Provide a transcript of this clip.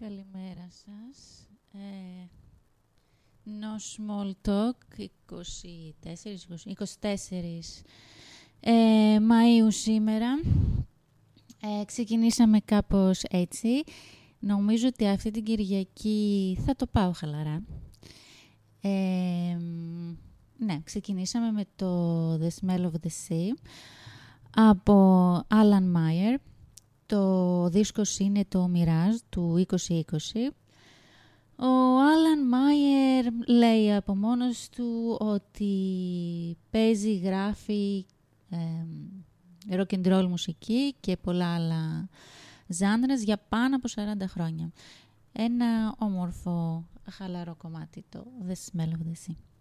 Καλημέρα σας. No Small Talk, 24 Μαΐου σήμερα. Ξεκινήσαμε κάπως έτσι. Νομίζω ότι αυτή την Κυριακή θα το πάω χαλαρά. Ναι, ξεκινήσαμε με το The Smell of the Sea από Alan Meyer. Το δίσκος είναι το Mirage του 2020. Ο Alan Meyer λέει από μόνος του ότι παίζει, γράφει rock and roll μουσική και πολλά άλλα ζάνρες για πάνω από 40 χρόνια. Ένα όμορφο, χαλαρό κομμάτι, το The Smell of the Sea.